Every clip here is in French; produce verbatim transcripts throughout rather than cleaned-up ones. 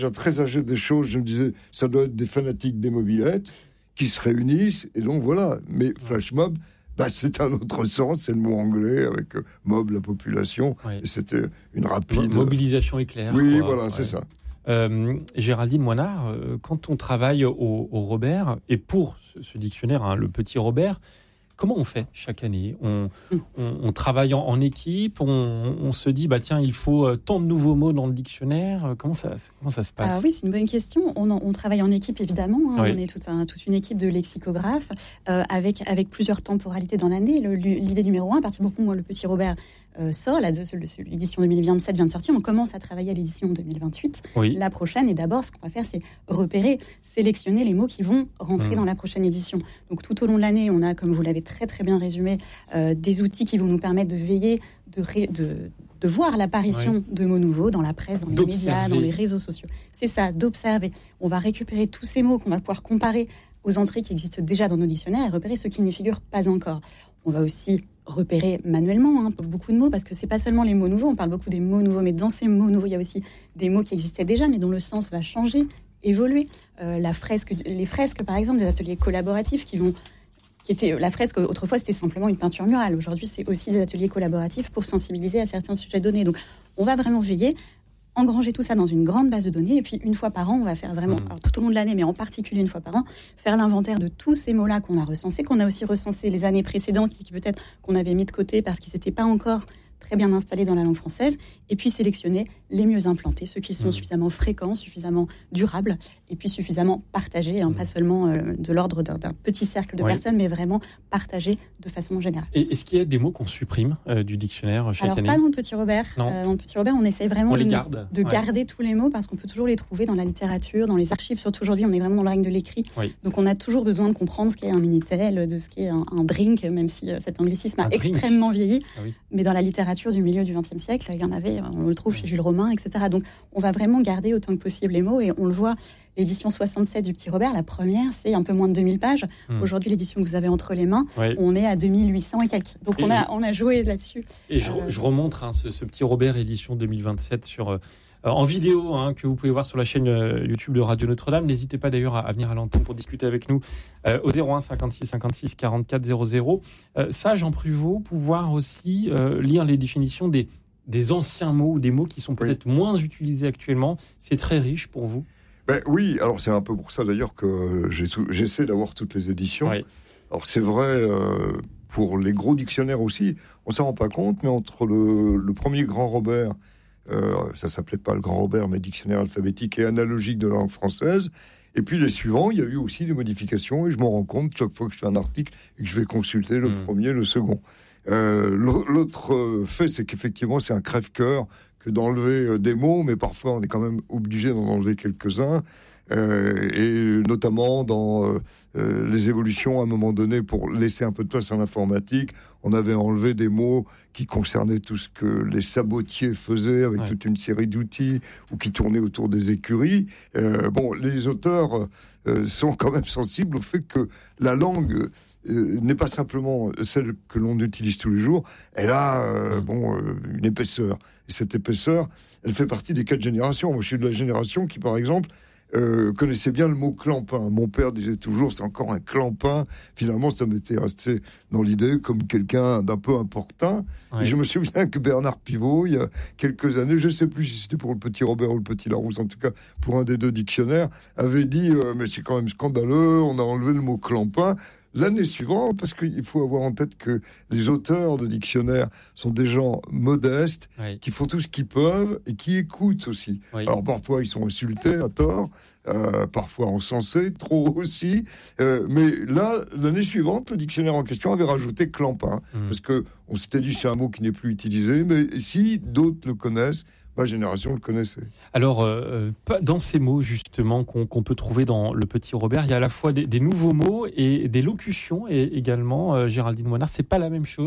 Déjà très âgé des choses, je me disais, ça doit être des fanatiques des mobylettes qui se réunissent, et donc voilà. Mais flash mob, bah, c'est un autre sens, c'est le mot anglais, avec euh, mob, la population, oui. Et c'était une rapide... Mobilisation éclair. Oui, quoi. voilà, ouais. c'est ça. Euh, Géraldine Moinard, euh, quand on travaille au, au Robert, et pour ce, ce dictionnaire, hein, le petit Robert, comment on fait chaque année ? on, on, on travaille en, en équipe, on, on se dit, bah tiens, il faut tant de nouveaux mots dans le dictionnaire. Comment ça, comment ça se passe ? Ah oui, c'est une bonne question. On, on travaille en équipe, évidemment. Hein, oui. On est toute, un, toute une équipe de lexicographes euh, avec, avec plusieurs temporalités dans l'année. Le, l'idée numéro un, à partir du moment où le petit Robert euh, sort, là, de, l'édition deux mille vingt-sept vient de sortir, on commence à travailler à l'édition deux mille vingt-huit. Oui. La prochaine, et d'abord, ce qu'on va faire, c'est repérer, sélectionner les mots qui vont rentrer mmh. dans la prochaine édition. Donc tout au long de l'année, on a, comme vous l'avez très très bien résumé, euh, des outils qui vont nous permettre de veiller, de, ré, de, de voir l'apparition oui. de mots nouveaux dans la presse, dans les médias, dans les réseaux sociaux. C'est ça, d'observer. On va récupérer tous ces mots qu'on va pouvoir comparer aux entrées qui existent déjà dans nos dictionnaires et repérer ceux qui n'y figurent pas encore. On va aussi repérer manuellement hein, beaucoup de mots, parce que c'est pas seulement les mots nouveaux, on parle beaucoup des mots nouveaux, mais dans ces mots nouveaux, il y a aussi des mots qui existaient déjà, mais dont le sens va changer, évoluer. Euh, la fresque, les fresques, par exemple, des ateliers collaboratifs qui vont... Qui était, la fresque, autrefois, c'était simplement une peinture murale. Aujourd'hui, c'est aussi des ateliers collaboratifs pour sensibiliser à certains sujets donnés. Donc, on va vraiment veiller, engranger tout ça dans une grande base de données, et puis une fois par an, on va faire vraiment, mmh. alors tout au long de l'année, mais en particulier une fois par an, faire l'inventaire de tous ces mots-là qu'on a recensés, qu'on a aussi recensés les années précédentes, qui peut-être qu'on avait mis de côté parce qu'ils n'étaient pas encore très bien installés dans la langue française, et puis sélectionner les mieux implantés, ceux qui sont mmh. suffisamment fréquents, suffisamment durables, et puis suffisamment partagés, hein, mmh. pas seulement euh, de l'ordre d'un, d'un petit cercle de oui. personnes, mais vraiment partagés de façon générale. Et est-ce qu'il y a des mots qu'on supprime euh, du dictionnaire chaque Alors, année ? Alors, pas dans le Petit Robert. Euh, dans le Petit Robert, on essaye vraiment on de, garde. de ouais. garder tous les mots, parce qu'on peut toujours les trouver dans la littérature, dans les archives, surtout aujourd'hui, on est vraiment dans le règne de l'écrit. Oui. Donc, on a toujours besoin de comprendre ce qu'est un Minitel, de ce qu'est un, un drink, même si euh, cet anglicisme a un extrêmement drink. vieilli. Ah oui. Mais dans la littérature du milieu du vingtième siècle, il y en avait, on le trouve chez Jules Romain, et cetera. Donc, on va vraiment garder autant que possible les mots, et on le voit, l'édition soixante-sept du Petit Robert, la première, c'est un peu moins de deux mille pages. Mmh. Aujourd'hui, l'édition que vous avez entre les mains, oui. on est à deux mille huit cents et quelques. Donc, et on a, on a joué là-dessus. Et je, euh... je remontre hein, ce, ce Petit Robert édition deux mille vingt-sept sur, euh, en vidéo, hein, que vous pouvez voir sur la chaîne euh, YouTube de Radio Notre-Dame. N'hésitez pas d'ailleurs à, à venir à l'antenne pour discuter avec nous euh, au zéro un cinquante-six cinquante-six quarante-quatre zéro zéro. Euh, ça, Jean Pruvot, pouvoir aussi euh, lire les définitions des des anciens mots ou des mots qui sont peut-être oui. moins utilisés actuellement, c'est très riche pour vous ? Ben oui, alors c'est un peu pour ça d'ailleurs que j'ai tout, j'essaie d'avoir toutes les éditions. Oui. Alors c'est vrai euh, pour les gros dictionnaires aussi, on s'en rend pas compte, mais entre le, le premier Grand Robert, euh, ça s'appelait pas le Grand Robert, mais dictionnaire alphabétique et analogique de la langue française, et puis les suivants, il y a eu aussi des modifications, et je m'en rends compte chaque fois que je fais un article et que je vais consulter le mmh. premier, le second. Euh, l'autre fait, c'est qu'effectivement, c'est un crève-cœur que d'enlever des mots, mais parfois on est quand même obligé d'en enlever quelques-uns, euh, et notamment dans euh, les évolutions à un moment donné, pour laisser un peu de place à l'informatique, on avait enlevé des mots qui concernaient tout ce que les sabotiers faisaient avec ouais. toute une série d'outils, ou qui tournaient autour des écuries. Euh, bon, les auteurs euh, sont quand même sensibles au fait que la langue Euh, n'est pas simplement celle que l'on utilise tous les jours, elle a euh, bon, euh, une épaisseur. Et cette épaisseur, elle fait partie des quatre générations. Moi, je suis de la génération qui, par exemple, euh, connaissait bien le mot clampin. Mon père disait toujours, c'est encore un clampin. Finalement, ça m'était resté dans l'idée comme quelqu'un d'un peu importun. Oui. Et je me souviens que Bernard Pivot, il y a quelques années, je ne sais plus si c'était pour le Petit Robert ou le Petit Larousse, en tout cas pour un des deux dictionnaires, avait dit euh, mais c'est quand même scandaleux, on a enlevé le mot clampin. L'année suivante, parce qu'il faut avoir en tête que les auteurs de dictionnaires sont des gens modestes, oui. qui font tout ce qu'ils peuvent et qui écoutent aussi. Oui. Alors parfois ils sont insultés à tort, euh, parfois encensés, trop aussi. Euh, mais là, l'année suivante, le dictionnaire en question avait rajouté clampin, mmh. parce que on s'était dit c'est un mot qui n'est plus utilisé, mais si d'autres le connaissent, ma génération le connaissait. Alors, euh, dans ces mots, justement, qu'on, qu'on peut trouver dans le Petit Robert, il y a à la fois des, des nouveaux mots et des locutions, et également, euh, Géraldine Moinard, c'est pas la même chose ?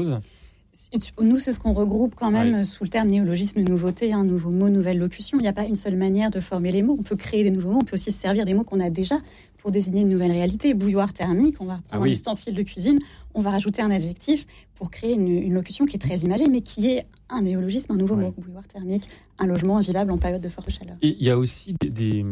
Nous, c'est ce qu'on regroupe quand même ouais. sous le terme néologisme, nouveauté, un nouveau mot, nouvelle locution. Il n'y a pas une seule manière de former les mots. On peut créer des nouveaux mots, on peut aussi se servir des mots qu'on a déjà pour désigner une nouvelle réalité. Bouilloire thermique, on va prendre ah oui. un ustensile de cuisine, on va rajouter un adjectif pour créer une, une locution qui est très imagée, mais qui est un néologisme, un nouveau ouais. mot. Bouilloire thermique, un logement vivable en période de forte chaleur. Et il y a aussi des... des...